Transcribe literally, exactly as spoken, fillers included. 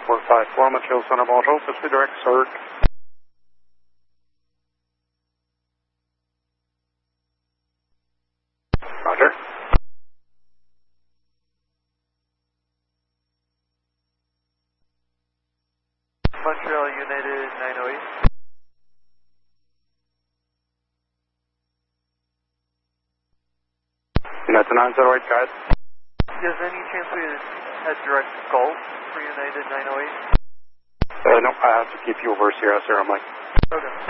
four five four, Montreal Center, bonjour, pursuit direct, sir. Roger. Montreal United nine oh eight. United nine oh eight, guys. Is there any chance we had direct Gulf for United nine oh eight? Uh, no, I have to keep you over Sierra, sir, I'm like. Okay.